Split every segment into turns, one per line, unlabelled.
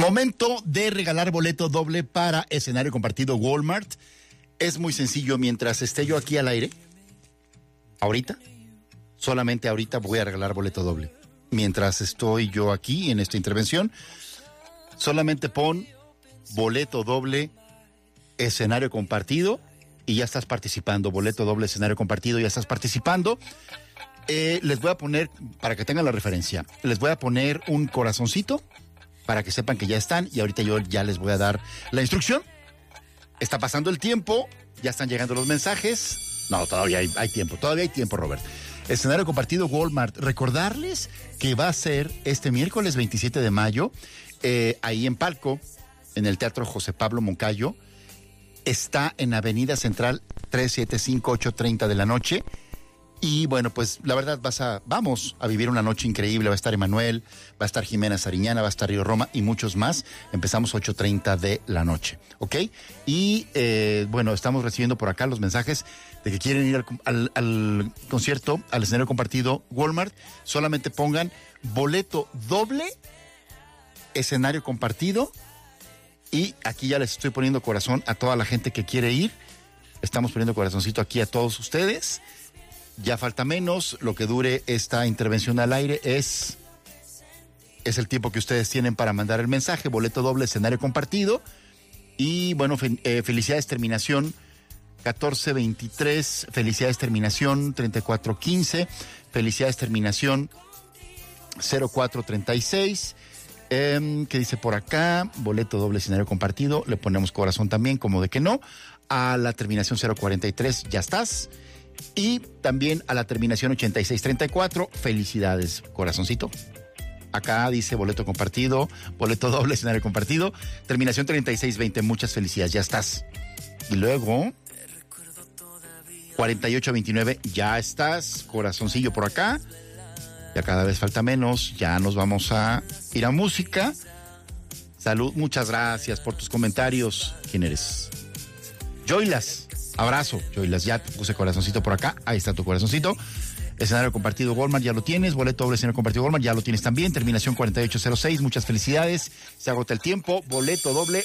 Momento de regalar boleto doble para escenario compartido Walmart. Es muy sencillo, mientras esté yo aquí al aire, solamente ahorita voy a regalar boleto doble. Mientras estoy yo aquí en esta intervención, solamente pon boleto doble, escenario compartido y ya estás participando. Boleto doble, escenario compartido, ya estás participando. Les voy a poner, para que tengan la referencia, les voy a poner un corazoncito para que sepan que ya están, y ahorita yo ya les voy a dar la instrucción. Está pasando el tiempo, ya están llegando los mensajes. No, todavía hay tiempo, Robert. Escenario compartido Walmart. Recordarles que va a ser este miércoles 27 de mayo, ahí en Palco, en el Teatro José Pablo Moncayo. Está en Avenida Central 375, 8:30 de la noche. Y bueno, pues la verdad vamos a vivir una noche increíble. Va a estar Emanuel, va a estar Jimena Sariñana, va a estar Río Roma y muchos más. Empezamos 8:30 de la noche, ¿ok? Y bueno, estamos recibiendo por acá los mensajes de que quieren ir al concierto, al escenario compartido Walmart. Solamente pongan boleto doble, escenario compartido, y aquí ya les estoy poniendo corazón a toda la gente que quiere ir. Estamos poniendo corazoncito aquí a todos ustedes. Ya falta menos. Lo que dure esta intervención al aire es el tiempo que ustedes tienen para mandar el mensaje. Boleto doble, escenario compartido. Y bueno, felicidades terminación 1423, felicidades terminación 3415, felicidades terminación 0436. ¿Qué dice por acá? Boleto doble, escenario compartido. Le ponemos corazón también, como de que no. A la terminación 043, ya estás. Y también a la terminación 8634, felicidades, corazoncito. Acá dice boleto compartido, boleto doble, escenario compartido. Terminación 3620, muchas felicidades, ya estás. Y luego 4829, ya estás, corazoncillo por acá. Ya cada vez falta menos, ya nos vamos a ir a música. Salud, muchas gracias por tus comentarios. ¿Quién eres? Joylas. Abrazo, Joylas, ya te puse corazoncito por acá, ahí está tu corazoncito. Escenario compartido Walmart, ya lo tienes. Boleto doble, escenario compartido Walmart, ya lo tienes también. Terminación 4806, muchas felicidades. Se agota el tiempo, boleto doble.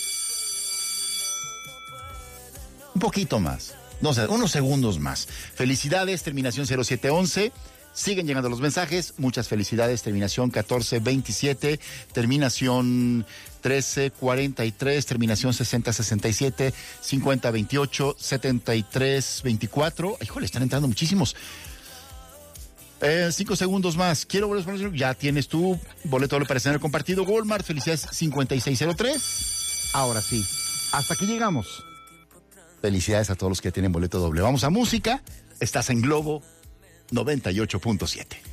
Un poquito más, no sé, unos segundos más. Felicidades, terminación 0711. Siguen llegando los mensajes, muchas felicidades. Terminación 1427, terminación 1343, terminación 6067, 5028, 7324. Híjole, están entrando muchísimos. 5 segundos más. Quiero volver. Ya tienes tu boleto doble para escenario compartido Walmart. Felicidades 5603. Ahora sí, hasta aquí llegamos. Felicidades a todos los que tienen boleto doble. Vamos a música. Estás en Globo 98.7.